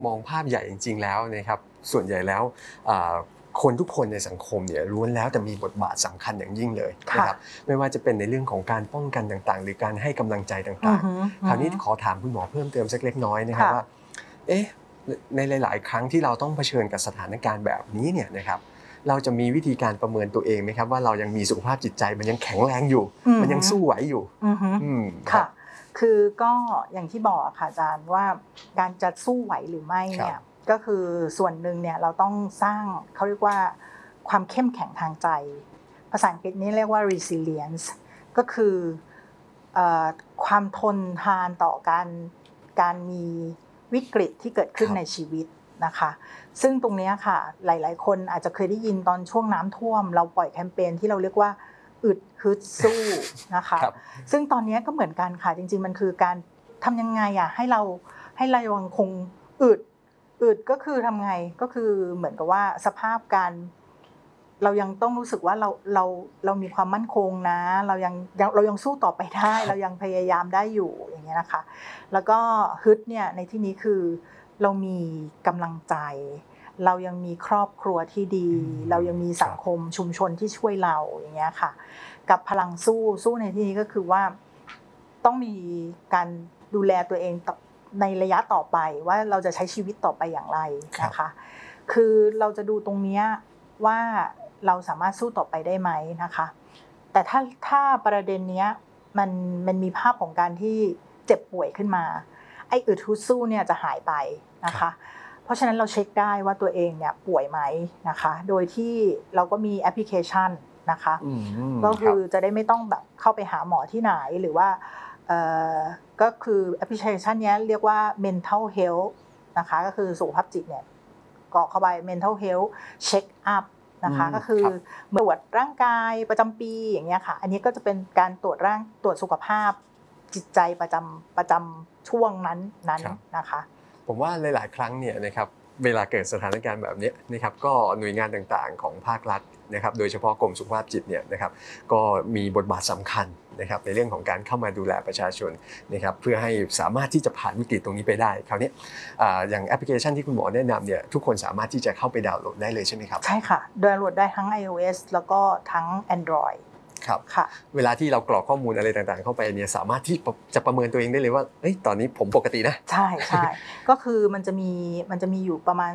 มองภาพใหญ่จริงๆแล้วนะครับส่วนใหญ่แล้วคนทุกคนในสังคมเนี่ยล้วนแล้วแต่มีบทบาทสำคัญอย่างยิ่งเลยนะครับไม่ว่าจะเป็นในเรื่องของการป้องกันต่างๆหรือการให้กำลังใจต่างๆคราวนี้ขอถามคุณหมอเพิ่มเติมสักเล็กน้อยนะครับว่าในหลายๆครั้งที่เราต้องเผชิญกับสถานการณ์แบบนี้เนี่ยนะครับเราจะมีวิธีการประเมินตัวเองไหมครับว่าเรายังมีสุขภาพจิตใจมันยังแข็งแรงอยู่มันยังสู้ไหวอยู่ค่ะคือก็อย่างที่บอกค่ะอาจารย์ว่าการจะสู้ไหวหรือไม่เนี่ยก็คือส่วนหนึ่งเนี่ยเราต้องสร้างเขาเรียกว่าความเข้มแข็งทางใจภาษาอังกฤษนี้เรียกว่า resilience ก็คือความทนทานต่อการมีวิกฤตที่เกิดขึ้นในชีวิตนะคะซึ่งตรงนี้ค่ะหลายๆคนอาจจะเคยได้ยินตอนช่วงน้ำท่วมเราปล่อยแคมเปญที่เราเรียกว่าอึดฮึดสู้นะคะซึ่งตอนนี้ก็เหมือนกันค่ะจริงๆมันคือการทำยังไงให้เรายังคงอึดก็คือทำไงก็คือเหมือนกับว่าสภาพการเรายังต้องรู้สึกว่าเรามีความมั่นคงนะเรายังสู้ต่อไปได้เรายังพยายามได้อยู่อย่างเงี้ยนะคะแล้วก็ฮึดเนี่ยในที่นี้คือเรามีกำลังใจเรายังมีครอบครัวที่ดีเรายังมีสังคมชุมชนที่ช่วยเราอย่างเงี้ยค่ะกับพลังสู้ในที่นี้ก็คือว่าต้องมีการดูแลตัวเองในระยะต่อไปว่าเราจะใช้ชีวิตต่อไปอย่างไรนะคะคือเราจะดูตรงนี้ว่าเราสามารถสู้ต่อไปได้ไหมนะคะแต่ถ้าประเด็นนี้มันมีภาพของการที่เจ็บป่วยขึ้นมาไอ้อึดฮึดสู้เนี่ยจะหายไปนะคะเพราะฉะนั้นเราเช็คได้ว่าตัวเองเนี่ยป่วยไหมนะคะโดยที่เราก็มีแอปพลิเคชันนะคะก็คือจะได้ไม่ต้องแบบเข้าไปหาหมอที่ไหนหรือว่าก็คือแอปพลิเคชันนี้เรียกว่า mental health นะคะก็คือสุขภาพจิตเนี่ยกรอกเข้าไป mental health check up นะคะก็คือตรวจร่างกายประจำปีอย่างเงี้ยค่ะอันนี้ก็จะเป็นการตรวจสุขภาพจิตใจประจำช่วงนั้นนะคะผมว่าหลายๆครั้งเนี่ยนะครับเวลาเกิดสถานการณ์แบบนี้นะครับก็หน่วยงานต่างๆของภาครัฐนะครับโดยเฉพาะกรมสุขภาพจิตเนี่ยนะครับก็มีบทบาทสำคัญนะครับในเรื่องของการเข้ามาดูแลประชาชนนะครับเพื่อให้สามารถที่จะผ่านวิกฤตตรงนี้ไปได้คราวนี้อย่างแอปพลิเคชันที่คุณหมอแนะนำเนี่ยทุกคนสามารถที่จะเข้าไปดาวน์โหลดได้เลยใช่ไหมครับใช่ค่ะดาวน์โหลดได้ทั้ง iOS แล้วก็ทั้ง Android ครับเวลาที่เรากรอกข้อมูลอะไรต่างๆเข้าไปเนี่ยสามารถที่จะประเมินตัวเองได้เลยว่าตอนนี้ผมปกตินะใช่ก็คือมันจะมีอยู่ประมาณ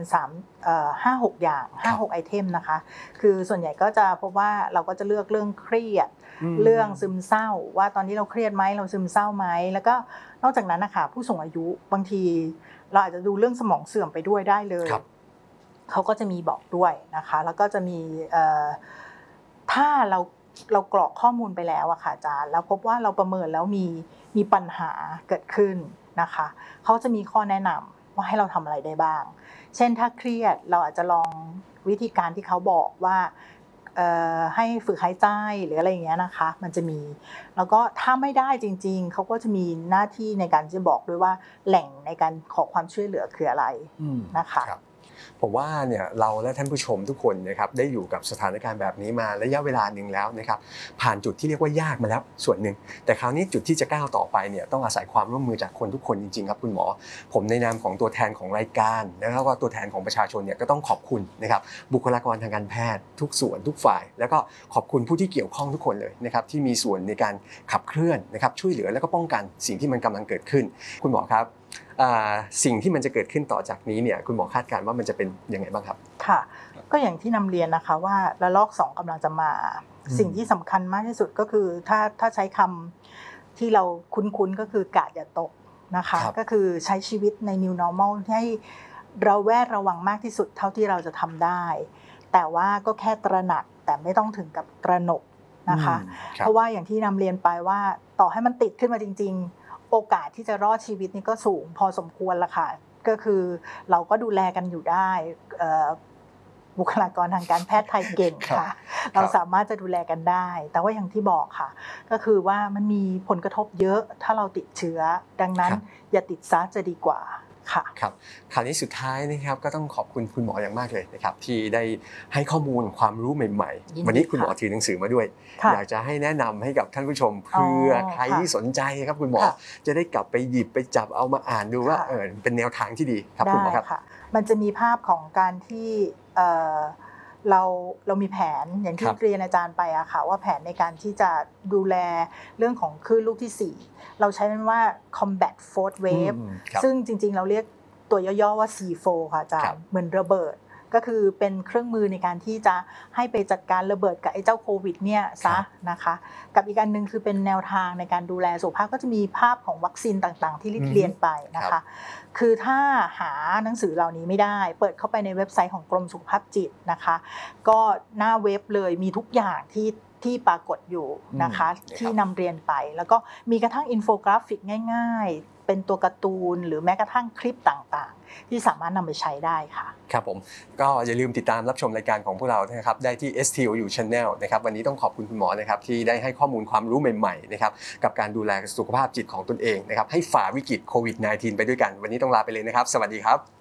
5-6 อย่าง 5-6 ไอเทมนะคะคือส่วนใหญ่ก็จะพบว่าเราก็จะเลือกเรื่องเครียดเรื่องซึมเศร้าว่าตอนนี้เราเครียดไหมเราซึมเศร้าไหมแล้วก็นอกจากนั้นนะคะผู้สูงอายุบางทีเราอาจจะดูเรื่องสมองเสื่อมไปด้วยได้เลยเขาก็จะมีบอกด้วยนะคะแล้วก็จะมีถ้าเรากรอกข้อมูลไปแล้วอะค่ะอาจารย์แล้วพบว่าเราประเมินแล้วมีปัญหาเกิดขึ้นนะคะเขาจะมีข้อแนะนำว่าให้เราทำอะไรได้บ้างเช่นถ้าเครียดเราอาจจะลองวิธีการที่เขาบอกว่าให้ฝึกหายใจหรืออะไรอย่างเงี้ยนะคะมันจะมีแล้วก็ถ้าไม่ได้จริงๆเขาก็จะมีหน้าที่ในการจะบอกด้วยว่าแหล่งในการขอความช่วยเหลือคืออะไรนะคะผมว่าเนี่ยเราและท่านผู้ชมทุกคนนะครับได้อยู่กับสถานการณ์แบบนี้มาระยะเวลาหนึ่งแล้วนะครับผ่านจุดที่เรียกว่ายากมาแล้วส่วนหนึ่งแต่คราวนี้จุดที่จะก้าวต่อไปเนี่ยต้องอาศัยความร่วมมือจากคนทุกคนจริงๆครับคุณหมอผมในนามของตัวแทนของรายการแล้วก็ตัวแทนของประชาชนเนี่ยก็ต้องขอบคุณนะครับบุคลากรทางการแพทย์ทุกส่วนทุกฝ่ายแล้วก็ขอบคุณผู้ที่เกี่ยวข้องทุกคนเลยนะครับที่มีส่วนในการขับเคลื่อนนะครับช่วยเหลือแล้วก็ป้องกันสิ่งที่มันกำลังเกิดขึ้นคุณหมอครับสิ่งที่มันจะเกิดขึ้นต่อจากนี้เนี่ยคุณหมอคาดการณ์ว่ามันจะเป็นยังไงบ้างครับค่ะก็อย่างที่นำเรียนนะคะว่าระลอก2กำลังจะมาสิ่งที่สำคัญมากที่สุดก็คือถ้าใช้คำที่เราคุ้นๆก็คือกาดอย่าตกนะคะก็คือใช้ชีวิตใน New Normal ให้เราแวดระวังมากที่สุดเท่าที่เราจะทำได้แต่ว่าก็แค่ตระหนักแต่ไม่ต้องถึงกับตระหนกนะคะเพราะว่าอย่างที่นำเรียนไปว่าต่อให้มันติดขึ้นมาจริงๆโอกาสที่จะรอดชีวิตนี่ก็สูงพอสมควรละค่ะก็คือเราก็ดูแลกันอยู่ได้บุคลากรทางการแพทย์ไทยเก่งค่ะเราสามารถจะดูแลกันได้แต่ว่าอย่างที่บอกค่ะก็คือว่ามันมีผลกระทบเยอะถ้าเราติดเชื้อดังนั้นอย่าติดซะจะดีกว่าค่ะครับคราวนี้สุดท้ายนะครับก็ต้องขอบคุณคุณหมออย่างมากเลยนะครับที่ได้ให้ข้อมูลความรู้ใหม่ยินดีๆวันนี้คุณหมอค่ะถือหนังสือมาด้วยค่ะอยากจะให้แนะนำให้กับท่านผู้ชมอ๋อเพื่อใครค่ะที่สนใจครับคุณหมอค่ะจะได้กลับไปหยิบไปจับเอามาอ่านดูว่าค่ะเป็นแนวทางที่ดีครับคุณหมอครับค่ะมันจะมีภาพของการที่เรามีแผนอย่างที่ครับเรียนอาจารย์ไปอะค่ะว่าแผนในการที่จะดูแลเรื่องของคลื่นลูกที่ 4เราใช้มันว่า combat fourth wave ครับซึ่งจริงๆเราเรียกตัวย่อๆว่า C4 ค่ะอาจารครับย์เหมือนระเบิดก็คือเป็นเครื่องมือในการที่จะให้ไปจัดการระเบิดกับไอ้เจ้าโควิดเนี่ยซะนะคะกับอีกอันหนึงคือเป็นแนวทางในการดูแลสุขภาพก็จะมีภาพของวัคซีนต่างๆ ที่เรียนไปนะคะคือถ้าหาหนังสือเหล่านี้ไม่ได้เปิดเข้าไปในเว็บไซต์ของกรมสุขภาพจิตนะคะก็หน้าเว็บเลยมีทุกอย่างที่ปรากฏอยู่นะคะที่นำเรียนไปแล้วก็มีกระทั่งอินโฟกราฟิกง่ายๆเป็นตัวการ์ตูนหรือแม้กระทั่งคลิปต่างๆที่สามารถนำไปใช้ได้ค่ะครับผมก็อย่าลืมติดตามรับชมรายการของพวกเรานะครับได้ที่ STOU Channel นะครับวันนี้ต้องขอบคุณคุณหมอนะครับที่ได้ให้ข้อมูลความรู้ใหม่ๆนะครับกับการดูแลสุขภาพจิตของตนเองนะครับให้ฝ่าวิกฤตโควิด -19 ไปด้วยกันวันนี้ต้องลาไปเลยนะครับสวัสดีครับ